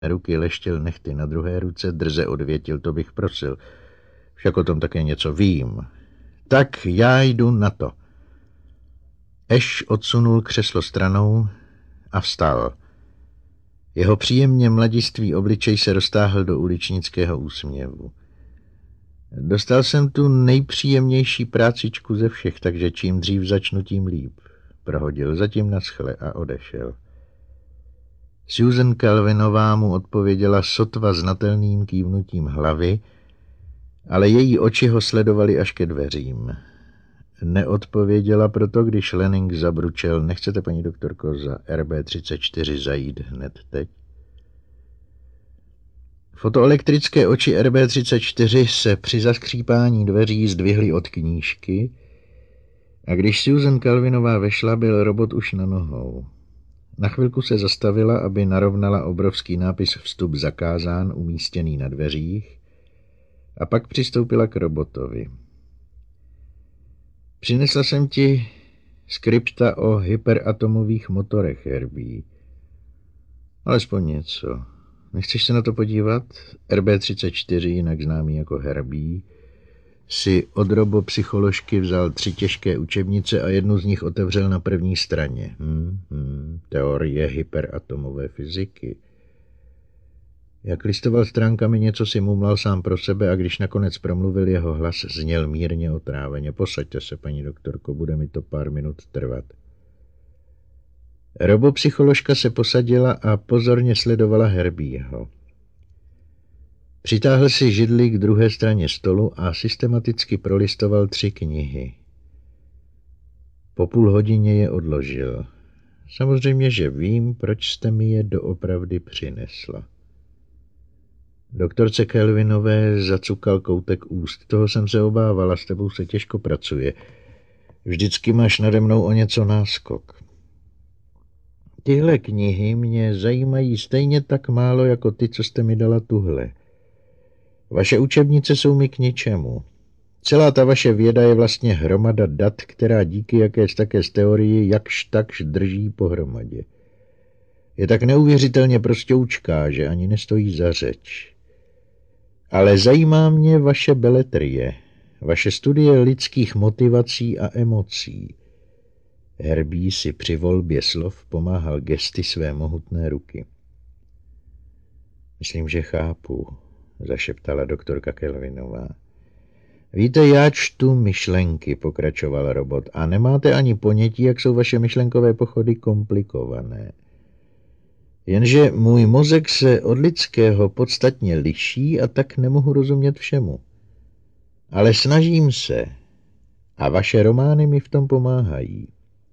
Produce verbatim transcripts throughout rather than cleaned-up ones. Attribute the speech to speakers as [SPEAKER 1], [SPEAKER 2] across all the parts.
[SPEAKER 1] ruky, leštil nehty na druhé ruce, drze odvětil, to bych prosil. Však o tom také něco vím. Tak já jdu na to. Ash odsunul křeslo stranou a vstal. Jeho příjemně mladistvý obličej se roztáhl do uličnického úsměvu. Dostal jsem tu nejpříjemnější prácičku ze všech, takže čím dřív začnu, tím líp. Prohodil zatím naschle a odešel. Susan Calvinová mu odpověděla sotva znatelným kývnutím hlavy, ale její oči ho sledovaly až ke dveřím. Neodpověděla proto, když Lanning zabručel: nechcete, paní doktorko, za R B třicet čtyři zajít hned teď? Fotoelektrické oči R B třicet čtyři se při zaskřípání dveří zdvihly od knížky a když Susan Calvinová vešla, byl robot už na nohou. Na chvilku se zastavila, aby narovnala obrovský nápis "Vstup zakázán" umístěný na dveřích, a pak přistoupila k robotovi. Přinesla jsem ti skripta o hyperatomových motorech, Herbie. Alespoň něco. Nechceš se na to podívat? R B třicet čtyři, jinak známý jako Herbie, si od robopsycholožky vzal tři těžké učebnice a jednu z nich otevřel na první straně. Hmm, hmm, teorie hyperatomové fyziky. Jak listoval stránkami, něco si mumlal sám pro sebe a když nakonec promluvil, jeho hlas zněl mírně otráveně. Posaďte se, paní doktorko, bude mi to pár minut trvat. Robopsycholožka se posadila a pozorně sledovala Herbieho. Přitáhl si židli k druhé straně stolu a systematicky prolistoval tři knihy. Po půl hodině je odložil. Samozřejmě, že vím, proč jste mi je doopravdy přinesla. Doktorce Calvinové zacukal koutek úst. Toho jsem se obávala, s tebou se těžko pracuje. Vždycky máš nade mnou o něco náskok. Tyhle knihy mě zajímají stejně tak málo, jako ty, co jste mi dala tuhle. Vaše učebnice jsou mi k ničemu. Celá ta vaše věda je vlastně hromada dat, která díky jakéž také z teorii jakž takž drží pohromadě. Je tak neuvěřitelně prostoučká, že ani nestojí za řeč. Ale zajímá mě vaše beletrie, vaše studie lidských motivací a emocí. Herbie si při volbě slov pomáhal gesty své mohutné ruky. Myslím, že chápu, zašeptala doktorka Calvinová. Víte, já čtu myšlenky, pokračoval robot, a nemáte ani ponětí, jak jsou vaše myšlenkové pochody komplikované. Jenže můj mozek se od lidského podstatně liší a tak nemohu rozumět všemu. Ale snažím se a vaše romány mi v tom pomáhají.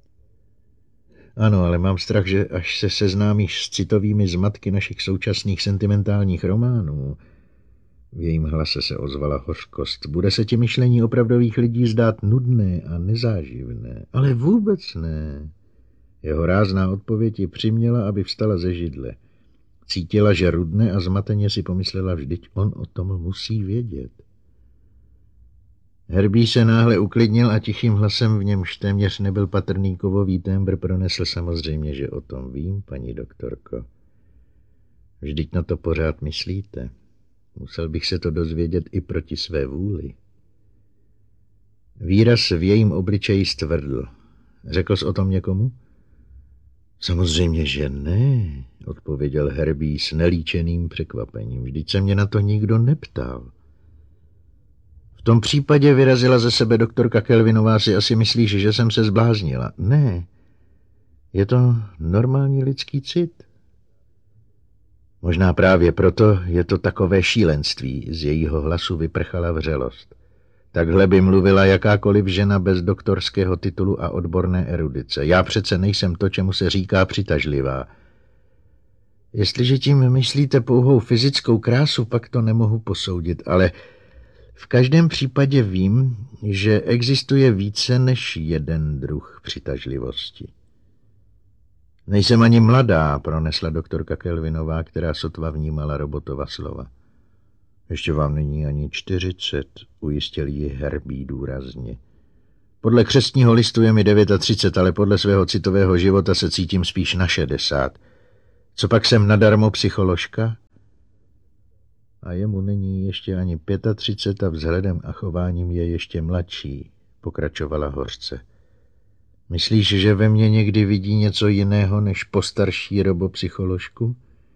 [SPEAKER 1] Ano, ale mám strach, že až se seznámíš s citovými zmatky našich současných sentimentálních románů, v jejím hlase se ozvala hořkost, bude se ti myšlení opravdových lidí zdát nudné a nezáživné. Ale vůbec ne. Jeho rázná odpověď ji přiměla, aby vstala ze židle. Cítila, že rudne a zmateně si pomyslela, vždyť on o tom musí vědět. Herbie se náhle uklidnil a tichým hlasem, v němž téměř nebyl patrný kovový tembr, pronesl: samozřejmě, že o tom vím, paní doktorko. Vždyť na to pořád myslíte. Musel bych se to dozvědět i proti své vůli. Výraz v jejím obličeji stvrdl. Řekl jsi o tom někomu? Samozřejmě, že ne, odpověděl Herbie s nelíčeným překvapením. Vždyť se mě na to nikdo neptal. V tom případě, vyrazila ze sebe doktorka Calvinová, si asi myslíš, že jsem se zbláznila. Ne, je to normální lidský cit. Možná právě proto je to takové šílenství, z jejího hlasu vyprchala vřelost. Takhle by mluvila jakákoliv žena bez doktorského titulu a odborné erudice. Já přece nejsem to, čemu se říká přitažlivá. Jestliže tím myslíte pouhou fyzickou krásu, pak to nemohu posoudit, ale v každém případě vím, že existuje více než jeden druh přitažlivosti. Nejsem ani mladá, pronesla doktorka Calvinová, která sotva vnímala robotova slova. Ještě vám není ani čtyřicet, ujistil ji Herbie důrazně. Podle křestního listu je mi třicet devět, ale podle svého citového života se cítím spíš na šedesát. Co pak jsem nadarmo psycholožka? A jemu není ještě ani třicet pět a vzhledem a chováním je ještě mladší, pokračovala hořce. Myslíš, že ve mně někdy vidí něco jiného než postarší robopsycholožku?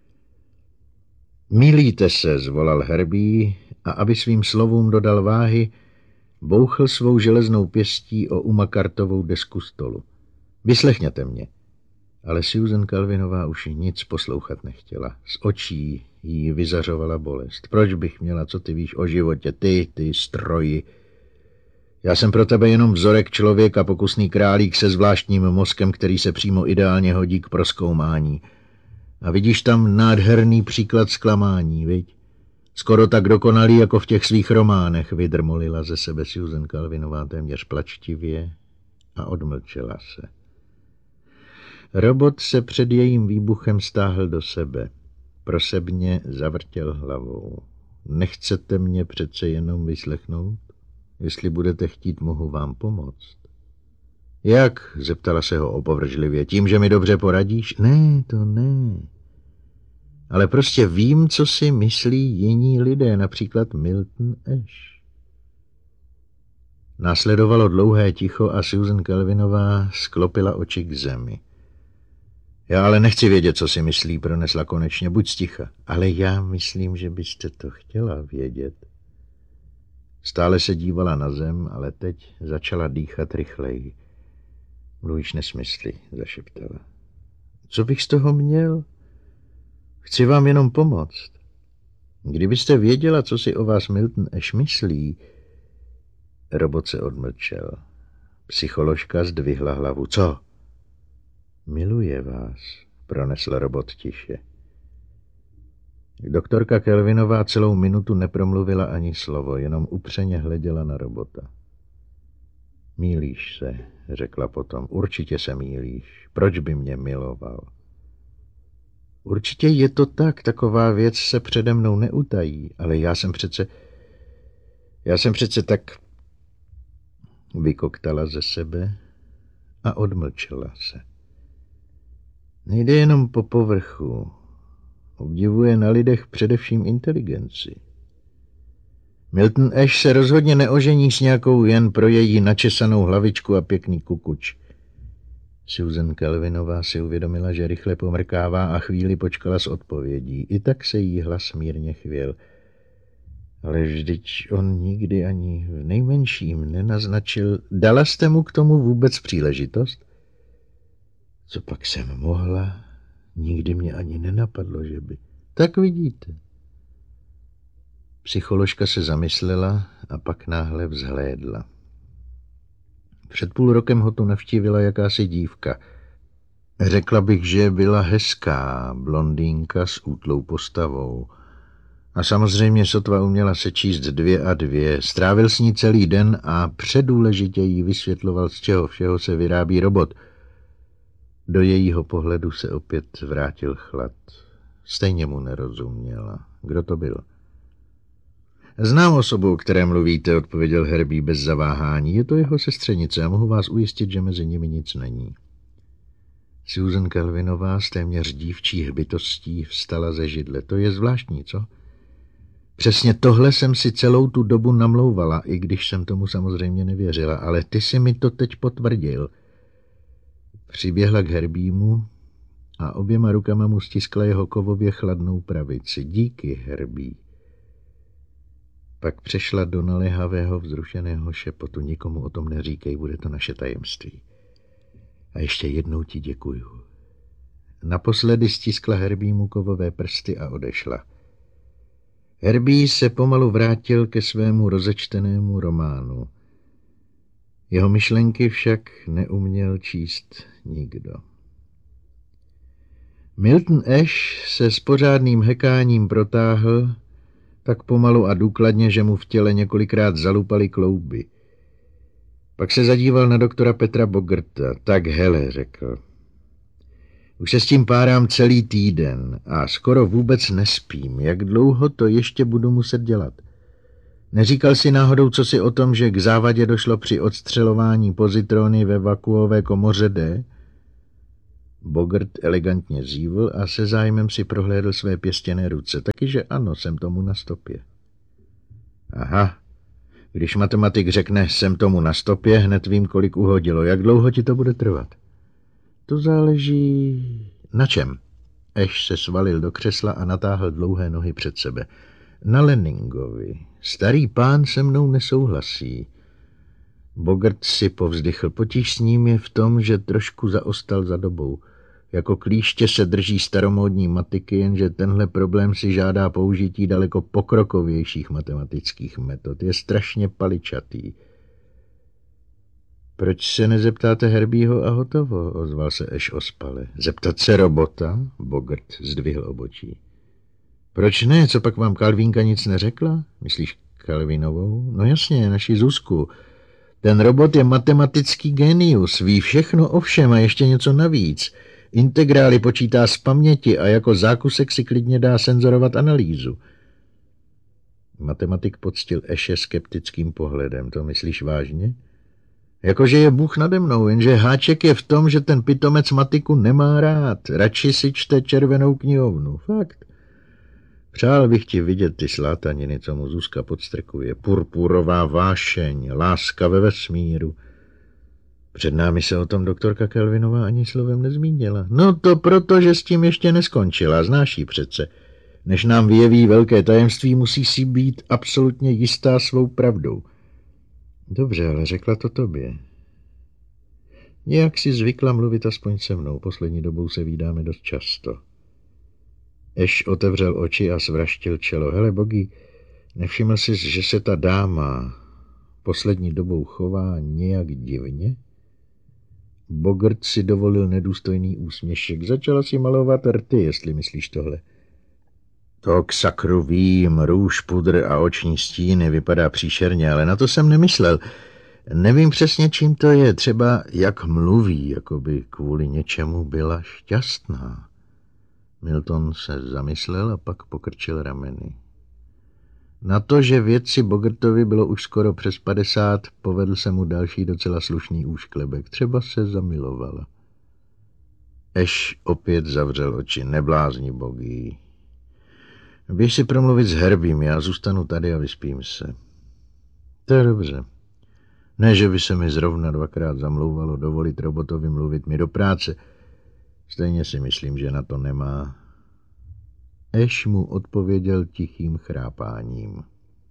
[SPEAKER 1] Mýlíte se, zvolal Herbie a aby svým slovům dodal váhy, bouchl svou železnou pěstí o umakartovou desku stolu. Vyslechněte mě. Ale Susan Calvinová už nic poslouchat nechtěla. Z očí jí vyzařovala bolest. Proč bych měla, co ty víš o životě, ty, ty stroji? Já jsem pro tebe jenom vzorek člověka, pokusný králík se zvláštním mozkem, který se přímo ideálně hodí k prozkoumání. A vidíš tam nádherný příklad zklamání, viď? Skoro tak dokonalý, jako v těch svých románech, vydrmolila ze sebe Susan Calvinová téměř plačtivě a odmlčela se. Robot se před jejím výbuchem stáhl do sebe. Prosebně zavrtěl hlavou. Nechcete mě přece jenom vyslechnout? Jestli budete chtít, mohu vám pomoct. Jak? Zeptala se ho opovržlivě. Tím, že mi dobře poradíš? Ne, to ne. Ale prostě vím, co si myslí jiní lidé, například Milton Ash. Následovalo dlouhé ticho a Susan Calvinová sklopila oči k zemi. Já ale nechci vědět, co si myslí, pronesla konečně, buď sticha. Ale já myslím, že byste to chtěla vědět. Stále se dívala na zem, ale teď začala dýchat rychleji. Mluvíš nesmysly, zašeptala. Co bych z toho měl? Chci vám jenom pomoct. Kdybyste věděla, co si o vás Milton Ash myslí... Robot se odmlčel. Psycholožka zdvihla hlavu. Co? Miluje vás, pronesl robot tiše. Doktorka Calvinová celou minutu nepromluvila ani slovo, jenom upřeně hleděla na robota. Mýlíš se, řekla potom. Určitě se mýlíš. Proč by mě miloval? Určitě je to tak, taková věc se přede mnou neutají, ale já jsem přece... Já jsem přece tak... Vykoktala ze sebe a odmlčela se. Nejde jenom po povrchu. Obdivuje na lidech především inteligenci. Milton Ash se rozhodně neožení s nějakou jen pro její načesanou hlavičku a pěkný kukuč. Susan Calvinová si uvědomila, že rychle pomrkává a chvíli počkala s odpovědí. I tak se jí hlas mírně chvěl. Ale vždyť on nikdy ani v nejmenším nenaznačil. Dala jste mu k tomu vůbec příležitost? Co pak jsem mohla? Nikdy mě ani nenapadlo, že by... Tak vidíte. Psycholožka se zamyslela a pak náhle vzhlédla. Před půl rokem ho tu navštívila jakási dívka. Řekla bych, že byla hezká, blondýnka s útlou postavou. A samozřejmě sotva uměla sečíst dvě a dvě. Strávil s ní celý den a předůležitě jí vysvětloval, z čeho všeho se vyrábí robot. Do jejího pohledu se opět vrátil chlad. Stejně mu nerozuměla. Kdo to byl? Znám osobu, o které mluvíte, odpověděl Herbie bez zaváhání. Je to jeho sestřenice a mohu vás ujistit, že mezi nimi nic není. Susan Calvinová s téměř dívčích bytostí vstala ze židle. To je zvláštní, co? Přesně tohle jsem si celou tu dobu namlouvala, i když jsem tomu samozřejmě nevěřila, ale ty si mi to teď potvrdil. Přiběhla k Herbiemu a oběma rukama mu stiskla jeho kovově chladnou pravici. Díky, Herbie. Pak přešla do naléhavého vzrušeného šepotu. Nikomu o tom neříkej, bude to naše tajemství. A ještě jednou ti děkuju. Naposledy stiskla Herbiemu kovové prsty a odešla. Herbie se pomalu vrátil ke svému rozečtenému románu. Jeho myšlenky však neuměl číst nikdo. Milton Ash se s pořádným hekáním protáhl, tak pomalu a důkladně, že mu v těle několikrát zalupaly klouby. Pak se zadíval na doktora Petra Bogerta. Tak hele, řekl. Už se s tím párám celý týden a skoro vůbec nespím. Jak dlouho to ještě budu muset dělat? Neříkal si náhodou, co si o tom, že k závadě došlo při odstřelování pozitrony ve vakuové komoře D? Bogert elegantně zívl a se zájmem si prohlédl své pěstěné ruce. Taky, že ano, jsem tomu na stopě. Aha, když matematik řekne, jsem tomu na stopě, hned vím, kolik uhodilo. Jak dlouho ti to bude trvat? To záleží... Na čem? Ash se svalil do křesla a natáhl dlouhé nohy před sebe. Na Leningovi. Starý pán se mnou nesouhlasí. Bogert si povzdychl. Potíž s ním je v tom, že trošku zaostal za dobou. Jako klíště se drží staromódní matiky, jenže tenhle problém si žádá použití daleko pokrokovějších matematických metod. Je strašně paličatý. Proč se nezeptáte Herbieho a hotovo? Ozval se Ash ospale. Zeptat se robota? Bogert zdvihl obočí. Proč ne? Co pak vám Kalvínka nic neřekla? Myslíš Kalvinovou? No jasně, naši Zuzku. Ten robot je matematický génius, ví všechno o všem a ještě něco navíc. Integrály počítá z paměti a jako zákusek si klidně dá senzorovat analýzu. Matematik poctil Ashe skeptickým pohledem. To myslíš vážně? Jakože je Bůh nade mnou, jenže háček je v tom, že ten pitomec matiku nemá rád. Radši si čte červenou knihovnu. Fakt. Přál bych ti vidět ty slátaniny, co mu Zuzka podstrkuje. Purpurová vášeň, láska ve vesmíru. Před námi se o tom doktorka Kelvinová ani slovem nezmínila. No to proto, že s tím ještě neskončila, znáš jí přece. Než nám vyjeví velké tajemství, musí si být absolutně jistá svou pravdou. Dobře, ale řekla to tobě. Nějak si zvykla mluvit aspoň se mnou, poslední dobou se vídáme dost často. Ash otevřel oči a svraštil čelo. Hele, Bogi, nevšiml jsi, že se ta dáma poslední dobou chová nějak divně? Bogert si dovolil nedůstojný úsměšek. Začala si malovat rty, jestli myslíš tohle. To k sakru vím, růž, pudr a oční stíny vypadá příšerně, ale na to jsem nemyslel. Nevím přesně, čím to je, třeba jak mluví, jako by kvůli něčemu byla šťastná. Milton se zamyslel a pak pokrčil rameny. Na to, že vědci Bogertovi bylo už skoro přes padesát, povedl se mu další docela slušný úšklebek. Třeba se zamilovala. Ash opět zavřel oči. Neblázni, Bogi. Běž si promluvit s Herbím, já zůstanu tady a vyspím se. To je dobře. Ne, že by se mi zrovna dvakrát zamlouvalo dovolit robotovi mluvit mi do práce. Stejně si myslím, že na to nemá. Ash mu odpověděl tichým chrápáním.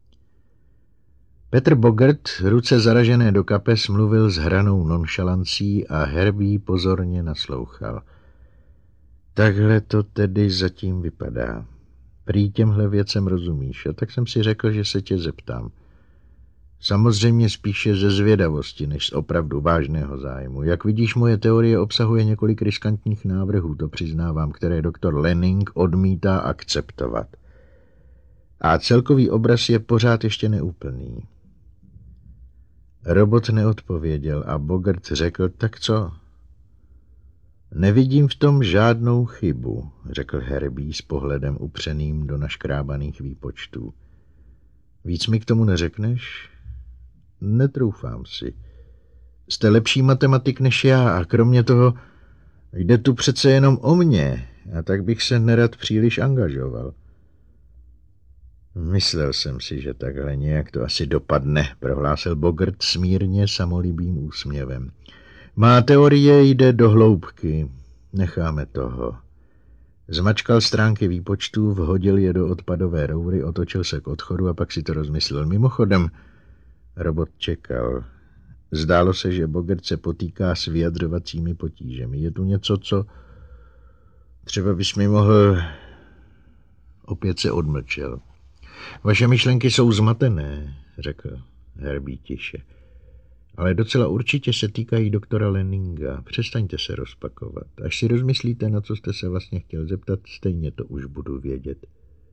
[SPEAKER 1] Petr Bogert, ruce zaražené do kapes, mluvil s hranou nonšalancí a Herbie pozorně naslouchal. Takhle to tedy zatím vypadá. Prý těmhle věcem rozumíš, a tak jsem si řekl, že se tě zeptám. Samozřejmě spíše ze zvědavosti, než z opravdu vážného zájmu. Jak vidíš, moje teorie obsahuje několik riskantních návrhů, to přiznávám, které doktor Lenning odmítá akceptovat. A celkový obraz je pořád ještě neúplný. Robot neodpověděl a Bogert řekl, tak co? Nevidím v tom žádnou chybu, řekl Herbie s pohledem upřeným do naškrábaných výpočtů. Víc mi k tomu neřekneš? Netroufám si. Jste lepší matematik než já a kromě toho jde tu přece jenom o mě a tak bych se nerad příliš angažoval. Myslel jsem si, že takhle nějak to asi dopadne, prohlásil Bogert s mírně samolibým úsměvem. Má teorie jde do hloubky. Necháme toho. Zmačkal stránky výpočtů, vhodil je do odpadové roury, otočil se k odchodu a pak si to rozmyslel. Mimochodem, robot čekal. Zdálo se, že Bogert se potýká s vyjadřovacími potížemi. Je tu něco, co třeba bys mi mohl... Opět se odmlčel. Vaše myšlenky jsou zmatené, řekl Herbie tiše. Ale docela určitě se týkají doktora Lenninga. Přestaňte se rozpakovat. Až si rozmyslíte, na co jste se vlastně chtěl zeptat, stejně to už budu vědět.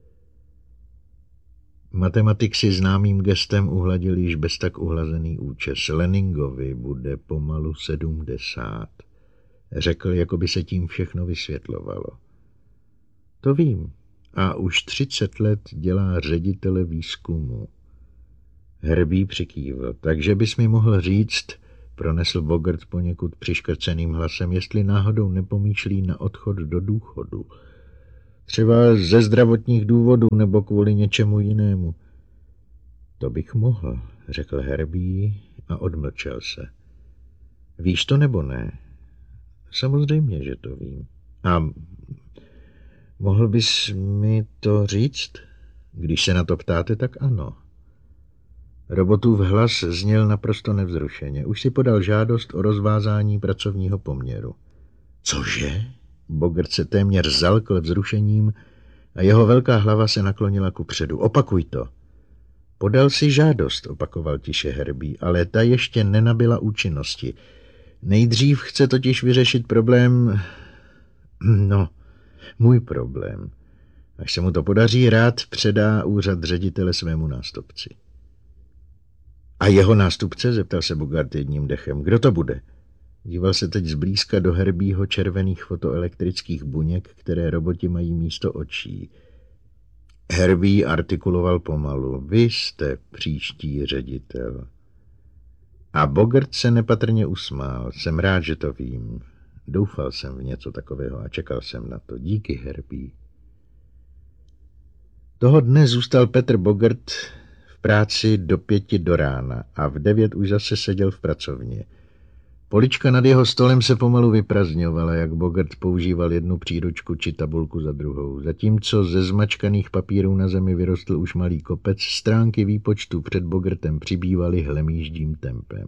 [SPEAKER 1] Matematik si známým gestem uhladil již bez tak uhlazený účes. Lenningovi bude pomalu sedmdesát. Řekl, jako by se tím všechno vysvětlovalo. To vím. A už třicet let dělá ředitele výzkumu. Herbie přikývl. Takže bys mi mohl říct, pronesl Bogert poněkud přiškrceným hlasem, jestli náhodou nepomýšlí na odchod do důchodu. Třeba ze zdravotních důvodů nebo kvůli něčemu jinému. To bych mohl, řekl Herbie a odmlčel se. Víš to nebo ne? Samozřejmě, že to vím. A mohl bys mi to říct? Když se na to ptáte, tak ano. Robotův hlas zněl naprosto nevzrušeně. Už si podal žádost o rozvázání pracovního poměru. Cože? Bogert se téměř zalkl vzrušením a jeho velká hlava se naklonila kupředu. Opakuj to. Podal si žádost, opakoval tiše Herbie, ale ta ještě nenabyla účinnosti. Nejdřív chce totiž vyřešit problém... No, můj problém. Až se mu to podaří, rád předá úřad ředitele svému nástupci. A jeho nástupce? Zeptal se Bogart jedním dechem. Kdo to bude? Díval se teď zblízka do Herbieho červených fotoelektrických buněk, které roboti mají místo očí. Herbie artikuloval pomalu. Vy jste příští ředitel. A Bogart se nepatrně usmál. Jsem rád, že to vím. Doufal jsem v něco takového a čekal jsem na to. Díky, Herbie. Toho dne zůstal Petr Bogart v práci do pěti do rána a v devět už zase seděl v pracovně. Polička nad jeho stolem se pomalu vyprazňovala, jak Bogart používal jednu příručku či tabulku za druhou. Zatímco ze zmačkaných papírů na zemi vyrostl už malý kopec, stránky výpočtu před Bogartem přibývaly hlemýždím tempem.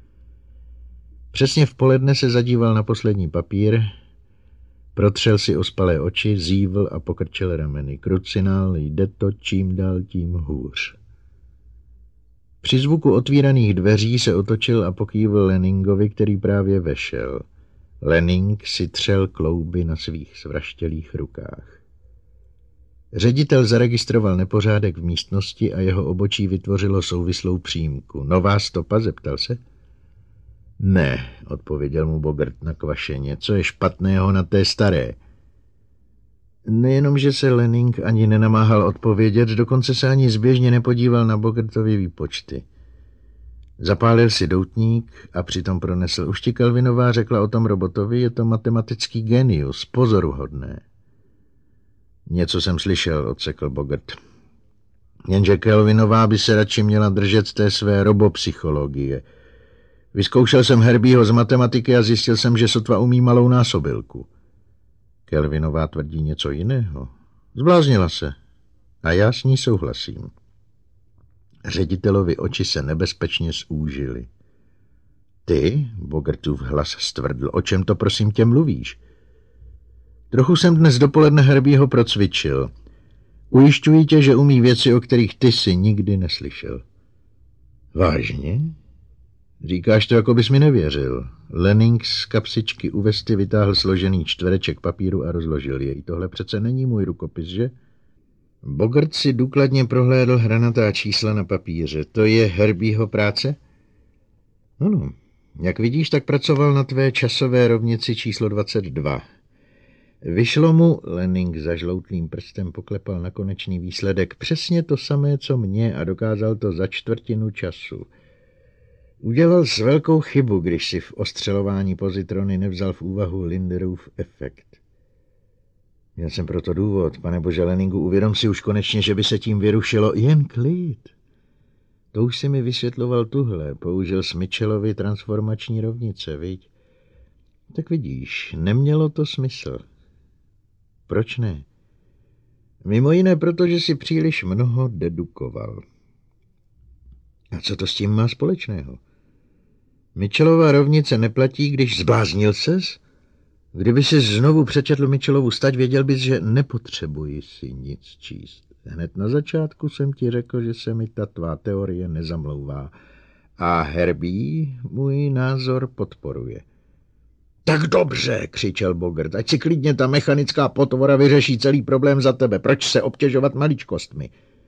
[SPEAKER 1] Přesně v poledne se zadíval na poslední papír, protřel si ospalé oči, zívl a pokrčil rameny. Krucinál, jde to čím dál tím hůř. Při zvuku otvíraných dveří se otočil a pokývl Leningovi, který právě vešel. Lening si třel klouby na svých svraštělých rukách. Ředitel zaregistroval nepořádek v místnosti a jeho obočí vytvořilo souvislou přímku. Nová stopa, zeptal se? Ne, odpověděl mu Bogart nakvašeně. Co je špatného na té staré? Nejenom, že se Lening ani nenamáhal odpovědět, dokonce se ani zběžně nepodíval na Bogartovy výpočty. Zapálil si doutník a přitom pronesl. Už ti Kelvinová řekla o tom robotovi, je to matematický genius, pozoruhodné. Něco jsem slyšel, odsekl Bogart. Jenže Kelvinová by se radši měla držet té své robopsychologie. Vyzkoušel jsem Herbieho z matematiky a zjistil jsem, že sotva umí malou násobilku. Kelvinová tvrdí něco jiného. Zbláznila se. A já s ní souhlasím. Ředitelovi oči se nebezpečně zúžily. Ty, Bogartův hlas stvrdl, o čem to prosím tě mluvíš? Trochu jsem dnes dopoledne Herbieho procvičil. Ujišťuji tě, že umí věci, o kterých ty si nikdy neslyšel. Vážně? Říkáš to, jako bys mi nevěřil. Lening z kapsičky u vesty vytáhl složený čtvereček papíru a rozložil jej. Tohle přece není můj rukopis, že? Bogart si důkladně prohlédl hranatá čísla na papíře. To je Herbieho práce? Ano. Jak vidíš, tak pracoval na tvé časové rovnici číslo dvacet dva. Vyšlo mu, Lening zažloutlým prstem poklepal na konečný výsledek, přesně to samé, co mě, a dokázal to za čtvrtinu času. Udělal s velkou chybu, když si v ostřelování pozitrony nevzal v úvahu Linderův efekt. Měl jsem proto důvod, pane bože Leningu, uvědom si už konečně, že by se tím vyrušilo. Jen klid. To už si mi vysvětloval tuhle, použil s Mitchellovy transformační rovnice, viď? Tak vidíš, nemělo to smysl. Proč ne? Mimo jiné, protože si příliš mnoho dedukoval. A co to s tím má společného? Mitchellova rovnice neplatí, když zbláznil ses? Kdyby si znovu přečetl Mitchellovu stať, věděl bys, že nepotřebuji si nic číst. Hned na začátku jsem ti řekl, že se mi ta tvá teorie nezamlouvá. A Herbie můj názor podporuje. Tak dobře, křičel Bogart, ať si klidně ta mechanická potvora vyřeší celý problém za tebe. Proč se obtěžovat maličkostmi?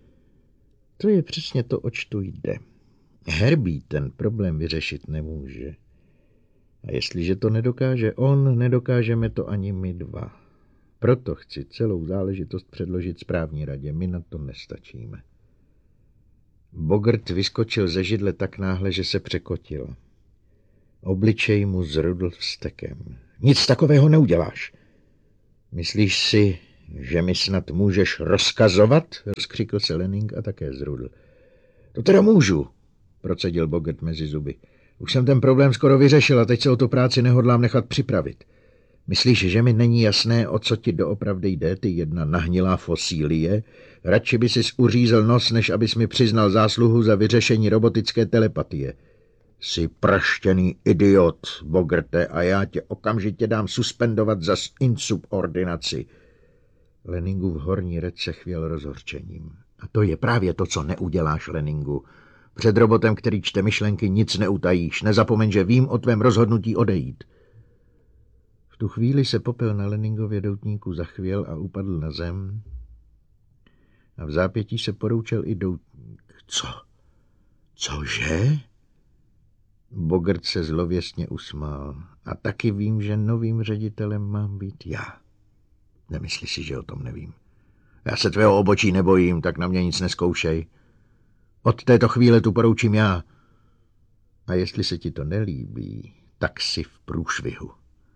[SPEAKER 1] To je přesně to, oč tu jde. Herbie ten problém vyřešit nemůže. A jestliže to nedokáže on, nedokážeme to ani my dva. Proto chci celou záležitost předložit správní radě. My na to nestačíme. Bogart vyskočil ze židle tak náhle, že se překotil. Obličej mu zrudl vztekem. Nic takového neuděláš. Myslíš si, že mi snad můžeš rozkazovat? Rozkřikl se Lening a také zrudl. To teda můžu, procedil Bogert mezi zuby. Už jsem ten problém skoro vyřešil a teď se o tu práci nehodlám nechat připravit. Myslíš, že mi není jasné, o co ti doopravdy jde, ty jedna nahnilá fosílie? Radši by sis uřízel nos, než abys mi přiznal zásluhu za vyřešení robotické telepatie. Jsi praštěný idiot, Bogerte, a já tě okamžitě dám suspendovat za insubordinaci. Leningův horní rec se chvěl rozhorčením. A to je právě to, co neuděláš, Leningu. Před robotem, který čte myšlenky, nic neutajíš. Nezapomeň, že vím o tvém rozhodnutí odejít. V tu chvíli se popel na Leningově doutníku zachvěl a upadl na zem. A v zápětí se poroučel i doutník. Co? Cože? Bogert se zlověstně usmál. A taky vím, že novým ředitelem mám být já. Nemyslí si, že o tom nevím. Já se tvého obočí nebojím, tak na mě nic neskoušej. Od této chvíle tu poroučím já. A jestli se ti to nelíbí, tak si v průšvihu.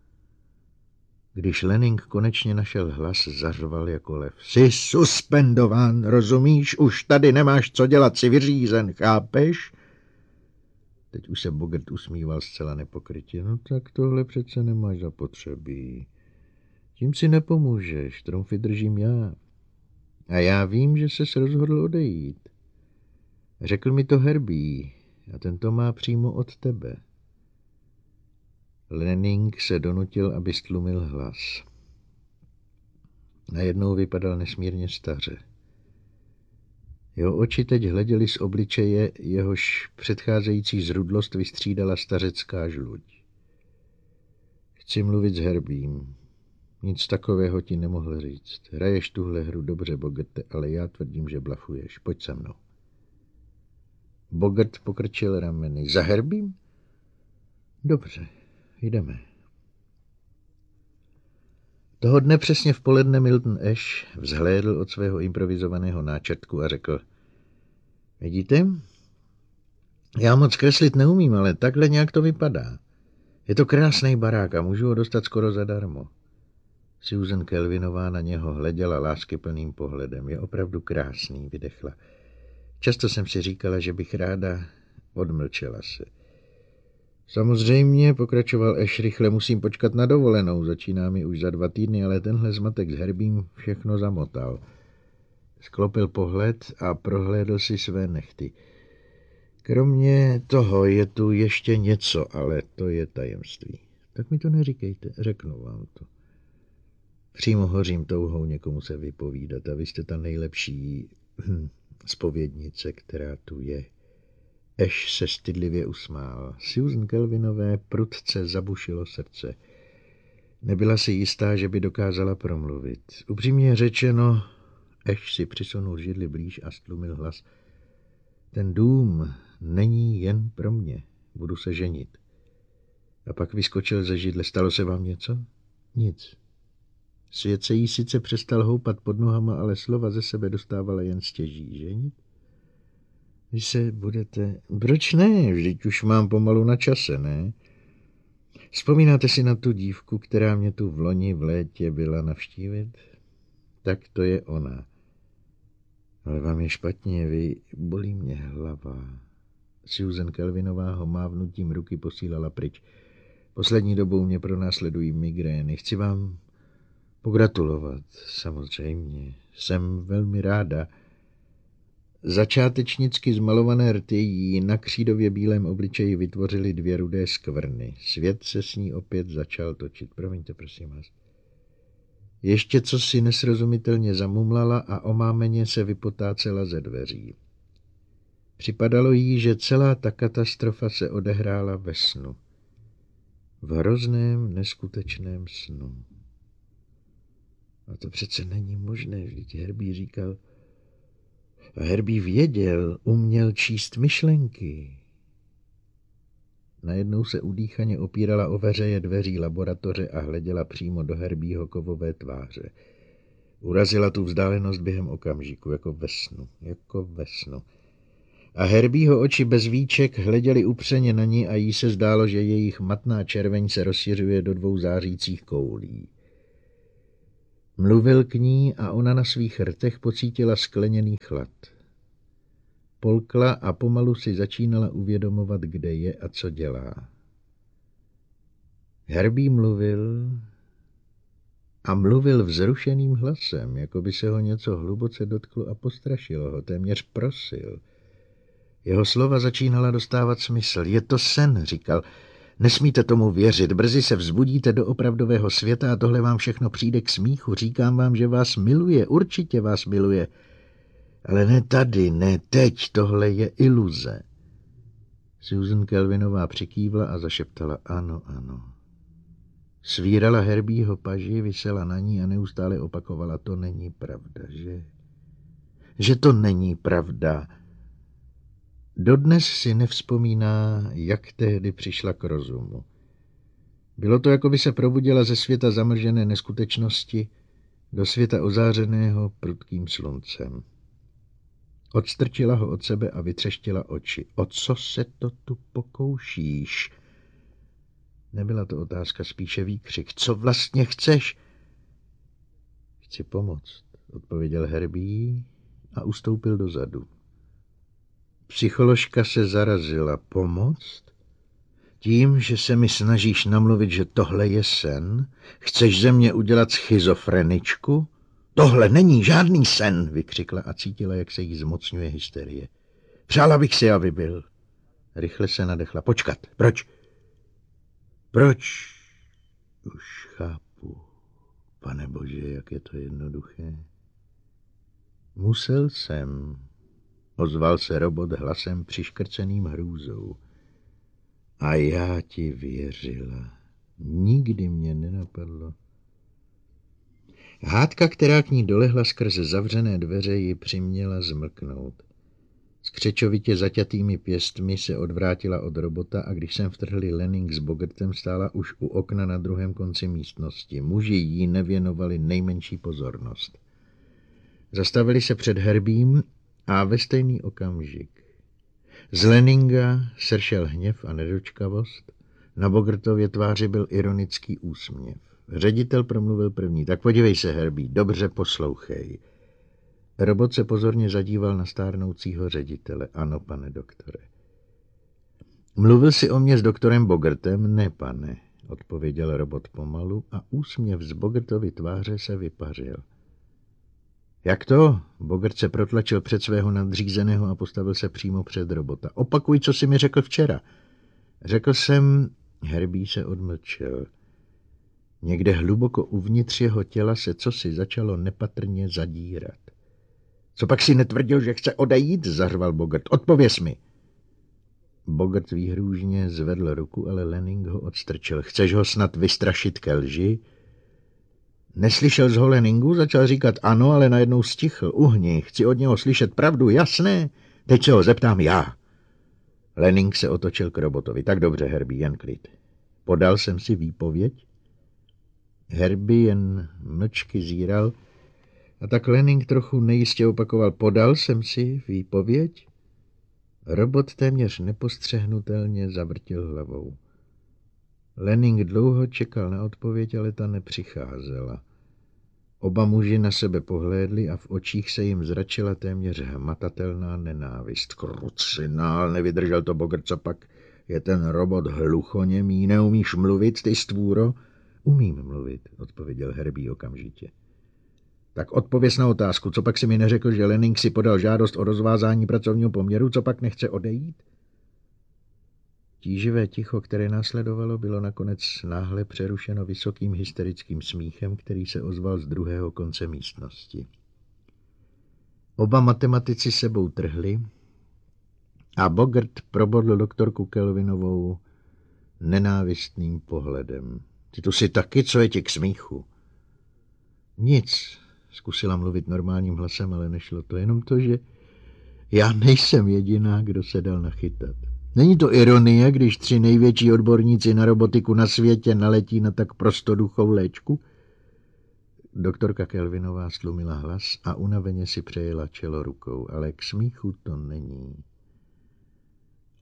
[SPEAKER 1] Když Lening konečně našel hlas, zařval jako lev. Jsi suspendován, rozumíš? Už tady nemáš co dělat, jsi vyřízen, chápeš? Teď už se Bogert usmíval zcela nepokrytě. No tak tohle přece nemáš zapotřebí. Tím si nepomůžeš, trumfy držím já. A já vím, že ses rozhodl odejít. Řekl mi to Herbie a ten to má přímo od tebe. Lening se donutil, aby stlumil hlas. Najednou vypadal nesmírně staře. Jeho oči teď hleděly z obličeje, jehož předcházející zrudlost vystřídala stařecká žluď. Chci mluvit s Herbiem. Nic takového ti nemohl říct. Hraješ tuhle hru dobře, Bogerte, ale já tvrdím, že blafuješ. Pojď se mnou. Bogert pokrčil rameny. Za Herbiem? Dobře, jdeme. Toho dne přesně v poledne Milton Ash vzhlédl od svého improvizovaného náčrtku a řekl: Vidíte? Já moc kreslit neumím, ale takhle nějak to vypadá. Je to krásný barák a můžu ho dostat skoro zadarmo. Susan Kelvinová na něho hleděla láskyplným pohledem. Je opravdu krásný, vydechla. Často jsem si říkala, že bych ráda, odmlčela se. Samozřejmě, pokračoval Ash rychle, musím počkat na dovolenou. Začíná mi už za dva týdny, ale tenhle zmatek s Herbiem všechno zamotal. Sklopil pohled a prohlédl si své nehty. Kromě toho je tu ještě něco, ale to je tajemství. Tak mi to neříkejte, řeknu vám to. Přímo hořím touhou někomu se vypovídat a vy jste ta nejlepší hm, zpovědnice, která tu je. Ash se stydlivě usmál. Susan Kelvinové prudce zabušilo srdce. Nebyla si jistá, že by dokázala promluvit. Upřímně řečeno, Ash si přisunul židli blíž a stlumil hlas. Ten dům není jen pro mě. Budu se ženit. A pak vyskočil ze židle. Stalo se vám něco? Nic. Svět se jí sice přestal houpat pod nohama, ale slova ze sebe dostávala jen stěží. Ženit? Vy se budete... Proč ne? Vždyť už mám pomalu na čase, ne? Vzpomínáte si na tu dívku, která mě tu v loni v létě byla navštívit? Tak to je ona. Ale vám je špatně, vy... Bolí mě hlava. Susan Kelvinová ho mávnutím ruky posílala pryč. Poslední dobou mě pronásledují migrény. Chci vám pogratulovat, samozřejmě. Jsem velmi ráda. Začátečnicky zmalované rty jí na křídově bílém obličeji vytvořily dvě rudé skvrny. Svět se s ní opět začal točit. Promiňte, prosím vás. Ještě co si nesrozumitelně zamumlala a omámeně se vypotácela ze dveří. Připadalo jí, že celá ta katastrofa se odehrála ve snu. V hrozném, neskutečném snu. A to přece není možné, vždyť Herbie říkal... A Herbie věděl, uměl číst myšlenky. Najednou se udýchaně opírala o veřeje dveří laboratoře a hleděla přímo do Herbieho kovové tváře. Urazila tu vzdálenost během okamžiku, jako ve snu, jako ve snu. a Herbieho oči bez víček hleděly upřeně na ní a jí se zdálo, že jejich matná červeň se rozšiřuje do dvou zářících koulí. Mluvil k ní a ona na svých rtech pocítila skleněný chlad. Polkla a pomalu si začínala uvědomovat, kde je a co dělá. Herbie mluvil a mluvil vzrušeným hlasem, jako by se ho něco hluboce dotklo a postrašilo ho, téměř prosil. Jeho slova začínala dostávat smysl. Je to sen, říkal. Nesmíte tomu věřit, brzy se vzbudíte do opravdového světa a tohle vám všechno přijde k smíchu. Říkám vám, že vás miluje, určitě vás miluje. Ale ne tady, ne teď, tohle je iluze. Susan Kelvinová přikývla a zašeptala ano, ano. Svírala Herbieho paži, visela na ní a neustále opakovala, to není pravda, že? Že to není pravda. Dodnes si nevzpomíná, jak tehdy přišla k rozumu. Bylo to, jako by se probudila ze světa zamlžené neskutečnosti do světa ozářeného prudkým sluncem. Odstrčila ho od sebe a vytřeštila oči. O co se to tu pokoušíš? Nebyla to otázka, spíše výkřik. Co vlastně chceš? Chci pomoct, odpověděl Herbie a ustoupil dozadu. Psycholožka se zarazila. Pomoct? Tím, že se mi snažíš namluvit, že tohle je sen? Chceš ze mě udělat schizofreničku? Tohle není žádný sen, vykřikla a cítila, jak se jí zmocňuje hysterie. Přála bych si, aby byl. Rychle se nadechla. Počkat, proč? Proč? Už chápu. Pane Bože, jak je to jednoduché. Musel jsem, ozval se robot hlasem přiškrceným hrůzou. A já ti věřila. Nikdy mě nenapadlo. Hádka, která k ní dolehla skrze zavřené dveře, ji přiměla zmlknout. S křečovitě zaťatými pěstmi se odvrátila od robota a když jsem vtrhli Lanning s Bogertem, stála už u okna na druhém konci místnosti. Muži jí nevěnovali nejmenší pozornost. Zastavili se před Herbiem a ve stejný okamžik. Z Lanninga sršel hněv a nedočkavost, na Bogertově tváři byl ironický úsměv. Ředitel promluvil první. Tak podívej se, Herbie, dobře poslouchej. Robot se pozorně zadíval na stárnoucího ředitele. Ano, pane doktore. Mluvil jsi o mě s doktorem Bogertem? Ne, pane, odpověděl robot pomalu a úsměv z Bogertovy tváře se vypařil. Jak to? Bogert se protlačil před svého nadřízeného a postavil se přímo před robota. Opakuj, co jsi mi řekl včera. Řekl jsem... Herbie se odmlčel. Někde hluboko uvnitř jeho těla se cosi začalo nepatrně zadírat. Co pak si netvrdil, že chce odejít? Zařval Bogert. Odpověz mi. Bogert výhrůžně zvedl ruku, ale Lanning ho odstrčil. Chceš ho snad vystrašit ke lži? Neslyšel z ho Lanningu? Začal říkat ano, ale najednou stichl. Uhni, chci od něho slyšet pravdu, jasné? Teď se ho zeptám já. Lanning se otočil k robotovi. Tak dobře, Herbie, jen klid. Podal jsem si výpověď? Herbie jen mlčky zíral a tak Lanning trochu nejistě opakoval. Podal jsem si výpověď? Robot téměř nepostřehnutelně zavrtil hlavou. Lanning dlouho čekal na odpověď, ale ta nepřicházela. Oba muži na sebe pohlédli a v očích se jim zračila téměř hmatatelná nenávist. Krucinál, nevydržel to Bogert, co pak je ten robot hluchoněmý, neumíš mluvit, ty stvůro? Umím mluvit, odpověděl Herbie okamžitě. Tak odpověz na otázku, co pak si mi neřekl, že Lanning si podal žádost o rozvázání pracovního poměru, co pak nechce odejít? Tíživé ticho, které následovalo, bylo nakonec náhle přerušeno vysokým hysterickým smíchem, který se ozval z druhého konce místnosti. Oba matematici sebou trhli a Bogert probodl doktorku Kelvinovou nenávistným pohledem. Ty tu si taky, co je ti k smíchu? Nic, zkusila mluvit normálním hlasem, ale nešlo to. Jenom to, že já nejsem jediná, kdo se dal nachytat. Není to ironie, když tři největší odborníci na robotiku na světě naletí na tak prostoduchou léčku? Doktorka Kelvinová stlumila hlas a unaveně si přejela čelo rukou, ale k smíchu to není.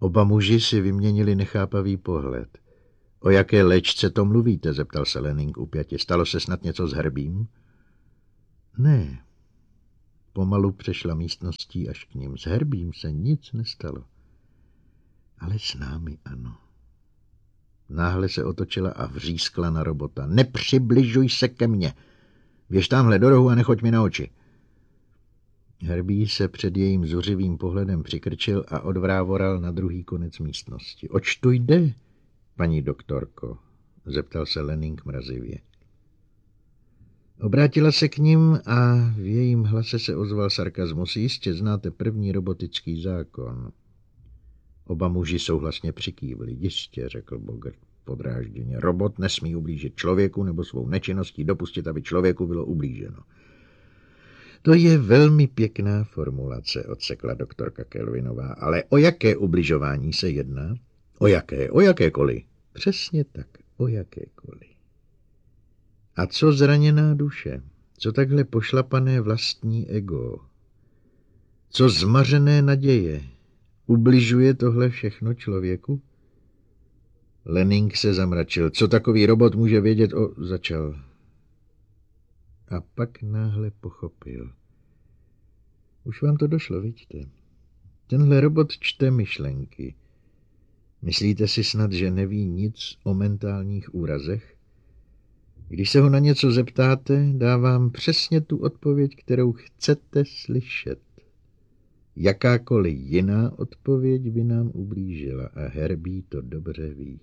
[SPEAKER 1] Oba muži si vyměnili nechápavý pohled. O jaké léčce to mluvíte, zeptal se Lanning upjatě. Stalo se snad něco s Herbím? Ne. Pomalu přešla místností až k ním. S Herbím se nic nestalo. Ale s námi ano. Náhle se otočila a vřískla na robota. Nepřibližuj se ke mně. Běž tamhle do rohu a nechoď mi na oči. Herbie se před jejím zuřivým pohledem přikrčil a odvrávoral na druhý konec místnosti. Oč tu jde, paní doktorko? Zeptal se Lanning mrazivě. Obrátila se k ním a v jejím hlase se ozval sarkazmus. Jistě znáte první robotický zákon. Oba muži souhlasně přikývli. Jistě, řekl Bogart podrážděně. Robot nesmí ublížit člověku nebo svou nečinností dopustit, aby člověku bylo ublíženo. To je velmi pěkná formulace, odsekla doktorka Kelvinová. Ale o jaké ubližování se jedná? O jaké? O jakékoliv? Přesně tak, o jakékoliv. A co zraněná duše? Co takhle pošlapané vlastní ego? Co zmařené naděje? Ubližuje tohle všechno člověku? Lanning se zamračil. Co takový robot může vědět o... Začal. A pak náhle pochopil. Už vám to došlo, vidíte? Tenhle robot čte myšlenky. Myslíte si snad, že neví nic o mentálních úrazech? Když se ho na něco zeptáte, dávám přesně tu odpověď, kterou chcete slyšet. Jakákoliv jiná odpověď by nám ublížila a Herbie to dobře ví.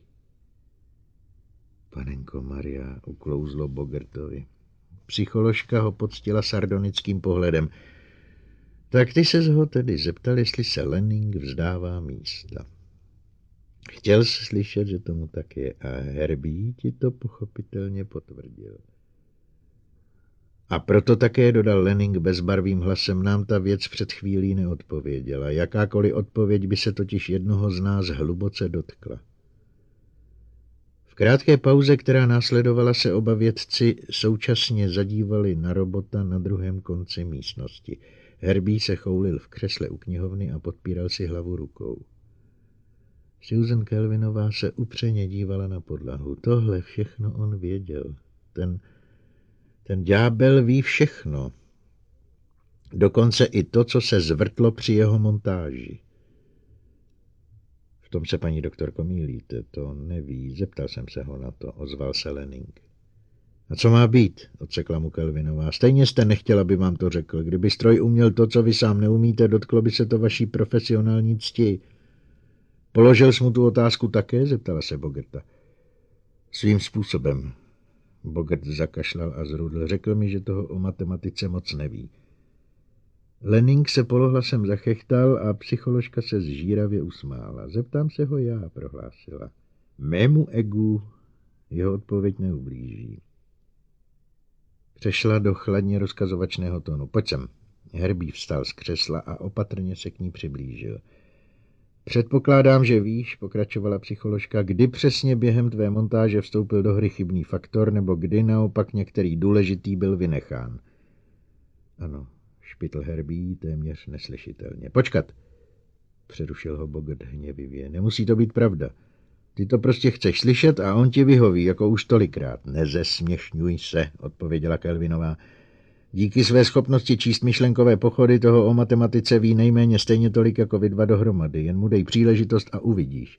[SPEAKER 1] Panenko Maria, uklouzlo Bogartovi. Psycholožka ho poctila sardonickým pohledem. Tak ty ses ho tedy zeptal, jestli se Lanning vzdává místa. Chtěl jsi slyšet, že tomu tak je a Herbie ti to pochopitelně potvrdil. A proto také, dodal Lanning bezbarvým hlasem, nám ta věc před chvílí neodpověděla. Jakákoliv odpověď by se totiž jednoho z nás hluboce dotkla. V krátké pauze, která následovala, se oba vědci současně zadívali na robota na druhém konci místnosti. Herbie se choulil v křesle u knihovny a podpíral si hlavu rukou. Susan Kelvinová se upřeně dívala na podlahu. Tohle všechno on věděl. Ten, ten ďábel ví všechno. Dokonce i to, co se zvrtlo při jeho montáži. V tom se, paní doktorko, mýlíte, to neví. Zeptal jsem se ho na to, ozval se Lanning. A co má být, odsekla mu Kelvinová. Stejně jste nechtěl, aby vám to řekl. Kdyby stroj uměl to, co vy sám neumíte, dotklo by se to vaší profesionální cti. Položil jsi mu tu otázku také, zeptala se Bogarta. Svým způsobem. Bogart zakašlal a zrudl. Řekl mi, že toho o matematice moc neví. Lanning se polohlasem zachechtal a psycholožka se zžíravě usmála. Zeptám se ho já, prohlásila. Mému egu jeho odpověď neublíží. Přešla do chladně rozkazovačného tónu. Pojď sem. Herbie vstal z křesla a opatrně se k ní přiblížil. Předpokládám, že víš, pokračovala psycholožka, kdy přesně během tvé montáže vstoupil do hry chybný faktor, nebo kdy naopak některý důležitý byl vynechán. Ano, špitl Herbie téměř neslyšitelně. Počkat, přerušil ho Bogart hněvivě. Nemusí to být pravda. Ty to prostě chceš slyšet a on ti vyhoví, jako už tolikrát. Nezesměšňuj se, odpověděla Kelvinová. Díky své schopnosti číst myšlenkové pochody toho o matematice ví nejméně stejně tolik jako vy dva dohromady. Jen mu dej příležitost a uvidíš.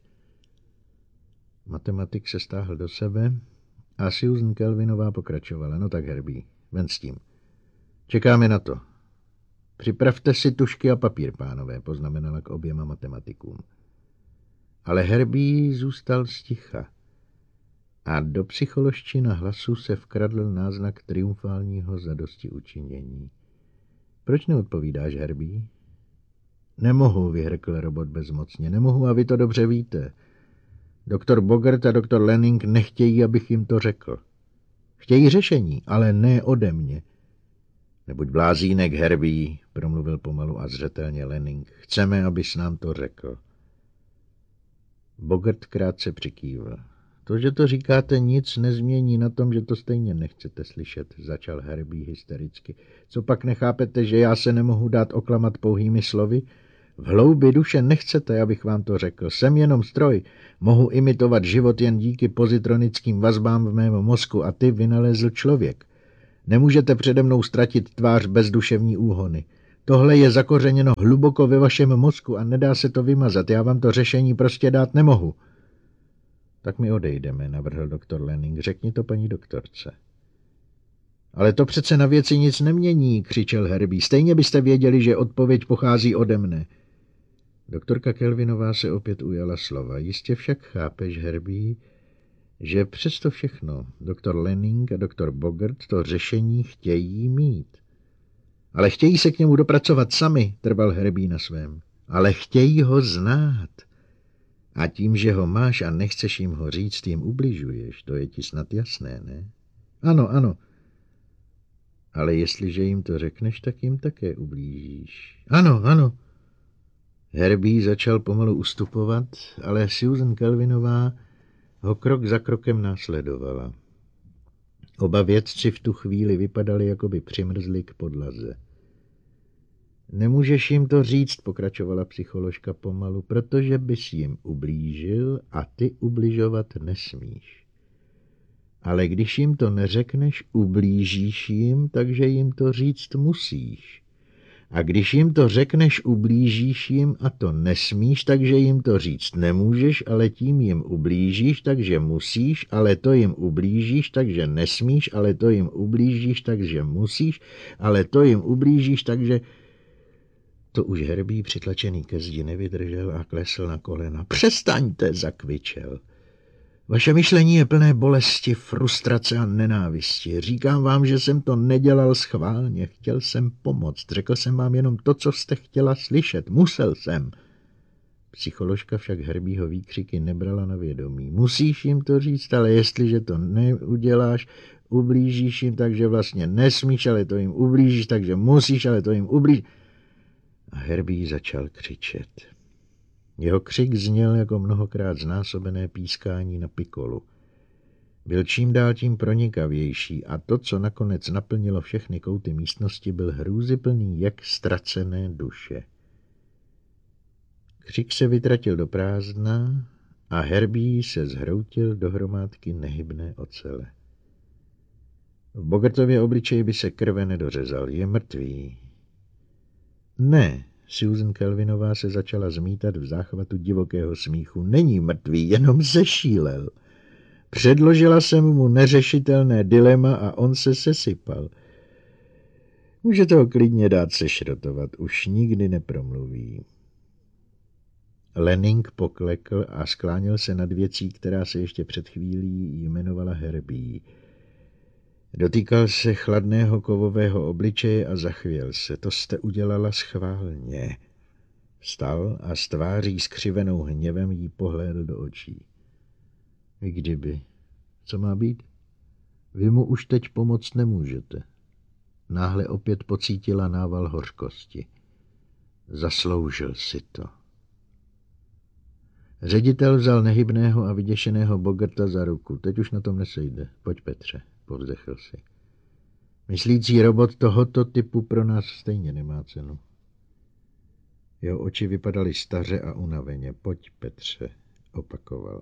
[SPEAKER 1] Matematik se stáhl do sebe a Susan Kelvinová pokračovala. No tak, Herbie, ven s tím. Čekáme na to. Připravte si tušky a papír, pánové, poznamenala k oběma matematikům. Ale Herbie zůstal sticha. A do psycholožčina hlasu se vkradl náznak triumfálního zadosti učinění. Proč neodpovídáš, Herbie? Nemohu, vyhrkl robot bezmocně. Nemohu a vy to dobře víte. Doktor Bogart a doktor Lanning nechtějí, abych jim to řekl. Chtějí řešení, ale ne ode mě. Nebuď blázínek, Herbie, promluvil pomalu a zřetelně Lanning. Chceme, abys nám to řekl. Bogart krátce přikývl. To, že to říkáte, nic nezmění na tom, že to stejně nechcete slyšet, začal Herbie hystericky. Co pak nechápete, že já se nemohu dát oklamat pouhými slovy? V hloubi duše nechcete, abych vám to řekl. Jsem jenom stroj. Mohu imitovat život jen díky pozitronickým vazbám v mém mozku a ty vynalezl člověk. Nemůžete přede mnou ztratit tvář bez duševní úhony. Tohle je zakořeněno hluboko ve vašem mozku a nedá se to vymazat. Já vám to řešení prostě dát nemohu. Tak my odejdeme, navrhl doktor Lanning. Řekni to paní doktorce. Ale to přece na věci nic nemění, křičel Herbie. Stejně byste věděli, že odpověď pochází ode mne. Doktorka Kelvinová se opět ujala slova. Jistě však chápeš, Herbie, že přesto všechno doktor Lanning a doktor Bogart to řešení chtějí mít. Ale chtějí se k němu dopracovat sami, trval Herbie na svém. Ale chtějí ho znát. A tím, že ho máš a nechceš jim ho říct, jim ubližuješ. To je ti snad jasné, ne? Ano, ano. Ale jestliže jim to řekneš, tak jim také ublížíš. Ano, ano. Herbie začal pomalu ustupovat, ale Susan Kelvinová ho krok za krokem následovala. Oba vědci v tu chvíli vypadali, jako by přimrzli k podlaze. Nemůžeš jim to říct, pokračovala psycholožka pomalu, protože bys jim ublížil a ty ubližovat nesmíš. Ale když jim to neřekneš, ublížíš jim, takže jim to říct musíš. A když jim to řekneš, ublížíš jim a to nesmíš, takže jim to říct nemůžeš, ale tím jim ublížíš, takže musíš, ale to jim ublížíš, takže nesmíš, ale to jim ublížíš, takže musíš, ale to jim ublížíš, takže... To už Herbie přitlačený ke zdi nevydržel a klesl na kolena. Přestaňte, zakvičel. Vaše myšlení je plné bolesti, frustrace a nenávisti. Říkám vám, že jsem to nedělal schválně. Chtěl jsem pomoct. Řekl jsem vám jenom to, co jste chtěla slyšet. Musel jsem. Psycholožka však Herbieho výkřiky nebrala na vědomí. Musíš jim to říct, ale jestliže to neuděláš, ublížíš jim, takže vlastně nesmíš, ale to jim ublížíš, takže musíš, ale to jim ublížíš. A Herbie začal křičet. Jeho křik zněl jako mnohokrát znásobené pískání na pikolu. Byl čím dál tím pronikavější a to, co nakonec naplnilo všechny kouty místnosti, byl hrůzyplný jak ztracené duše. Křik se vytratil do prázdna a Herbie se zhroutil do hromádky nehybné ocele. V Bogartově obličeji by se krve nedořezal. Je mrtvý. Ne, Susan Kelvinová se začala zmítat v záchvatu divokého smíchu. Není mrtvý, jenom zešílel. Předložila jsem mu neřešitelné dilema a on se sesypal. Můžete ho klidně dát sešrotovat, už nikdy nepromluví. Lanning poklekl a skláněl se nad věcí, která se ještě před chvílí jmenovala Herbie. Dotýkal se chladného kovového obličeje a zachvěl se. To jste udělala schválně. Vstal a s tváří skřivenou hněvem jí pohlédl do očí. I kdyby. Co má být? Vy mu už teď pomoct nemůžete. Náhle opět pocítila nával hořkosti. Zasloužil si to. Ředitel vzal nehybného a vyděšeného Bogarta za ruku. Teď už na tom nesejde. Pojď, Petře, povzdechl si. Myslící robot tohoto typu pro nás stejně nemá cenu. Jeho oči vypadaly staře a unaveně. Pojď, Petře, opakoval.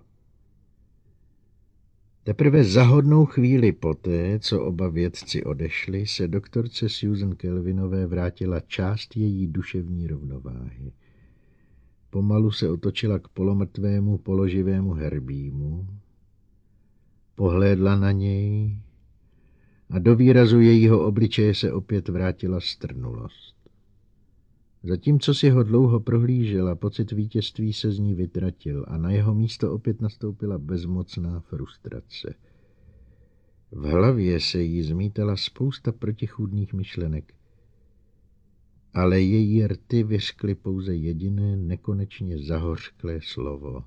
[SPEAKER 1] Teprve za hodnou chvíli poté, co oba vědci odešli, se doktorce Susan Kelvinové vrátila část její duševní rovnováhy. Pomalu se otočila k polomrtvému, položivému Herbiemu, pohlédla na něj a do výrazu jejího obličeje se opět vrátila strnulost. Zatímco si ho dlouho prohlížela, pocit vítězství se z ní vytratil a na jeho místo opět nastoupila bezmocná frustrace. V hlavě se jí zmítala spousta protichůdných myšlenek, ale její rty vyřkly pouze jediné nekonečně zahořklé slovo.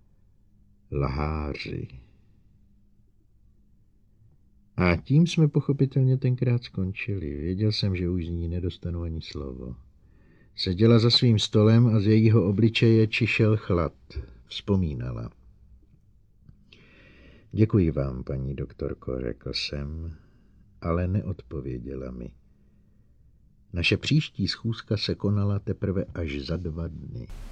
[SPEAKER 1] Lháři. A tím jsme pochopitelně tenkrát skončili. Věděl jsem, že už z ní nedostanu ani slovo. Seděla za svým stolem a z jejího obličeje čišel chlad. Vzpomínala. Děkuji vám, paní doktorko, řekl jsem, ale neodpověděla mi. Naše příští schůzka se konala teprve až za dva dny.